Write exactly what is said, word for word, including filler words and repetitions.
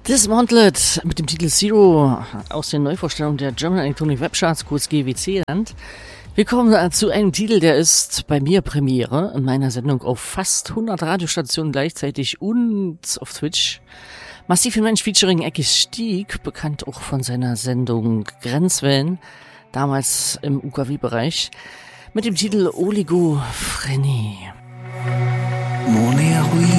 Dismantled mit dem Titel Zero aus den Neuvorstellungen der German Electronic Web Charts, kurz G W C genannt. Wir kommen zu einem Titel, der ist bei mir Premiere in meiner Sendung auf fast hundert Radiostationen gleichzeitig und auf Twitch. Massiv im Mensch featuring Ecki Stieg, bekannt auch von seiner Sendung Grenzwellen, damals im U K W-Bereich, mit dem Titel Oligophrenie. Mon air, oui.